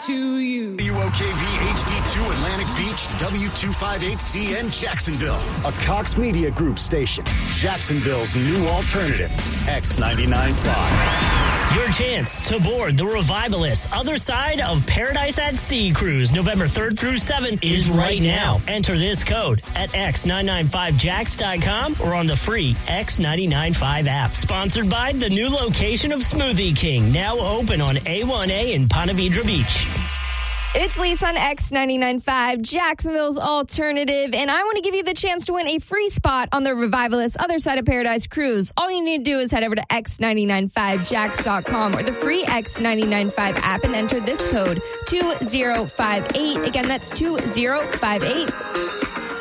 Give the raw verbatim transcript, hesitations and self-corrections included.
to you. W O K V H D two Atlantic Beach, W two fifty-eight C N Jacksonville. A Cox Media Group station. Jacksonville's new alternative. X ninety-nine point five. Your chance to board the Revivalist Other Side of Paradise at Sea cruise November third through seventh is right now. Enter this code at x nine nine five jacks dot com or on the free X nine nine five app. Sponsored by the new location of Smoothie King, now open on A one A in Ponte Vedra Beach. It's Lisa on X ninety-nine point five, Jacksonville's alternative, and I want to give you the chance to win a free spot on the Revivalist Other Side of Paradise cruise. All you need to do is head over to x nine nine five jacks dot com or the free X nine nine five app and enter this code two zero five eight. Again, that's two zero five eight.